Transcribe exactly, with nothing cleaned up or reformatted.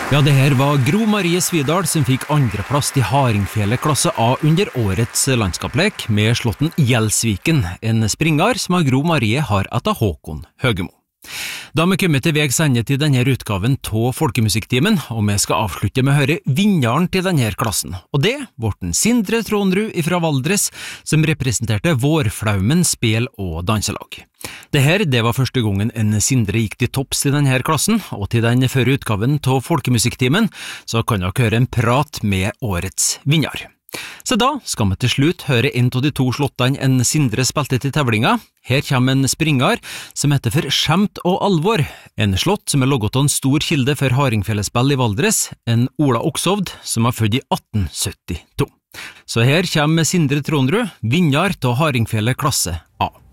Ja, det her var Gro Marie Svidal som fikk andreplass til Haringfjellet klasse A under årets landskapslek med slåtten Gjelsviken, en springer som Gro Marie har etter Håkon Høgemo. Da har vi kommet til vegs ende til denne utgaven av Folkemusikktimen, og vi skal avslutte med å høre vinneren til denne klassen. Og det var den Sindre Tronrud fra Valdres, som representerte Vårflaumen spel- og danselag. Det her, det var første gangen en Sindre gikk til topps i denne klassen, og til den førre utgaven av Folkemusikktimen, så kan dere høre en prat med årets vinner. Så da skal vi til slutt høre en av de to slottene en Sindre spilte til tevlinga. Her kommer en springer som heter for Skjemt og Alvor, en slott som er logget av en stor kilde for Haringfjellspill i Valdres, en Ola Oksovd som er født i atten syttito. Så her kommer Sindre Tronrud, vinner av Haringfjellet klasse A.